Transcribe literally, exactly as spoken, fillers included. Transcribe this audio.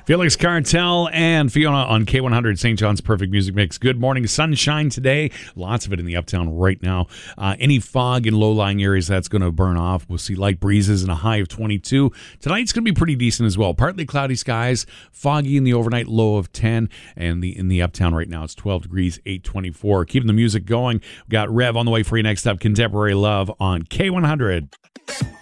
Felix Cartel and Fiona on K one hundred, Saint John's Perfect Music Mix. Good morning. Sunshine today. Lots of it in the uptown right now. Uh, any fog in low-lying areas, that's going to burn off. We'll see light breezes and a high of twenty-two. Tonight's going to be pretty decent as well. Partly cloudy skies, foggy in the overnight, low of ten. And the in the uptown right now, it's twelve degrees, eight twenty-four. Keeping the music going. We've got Rev on the way for you next up. Contemporary Love on K one hundred.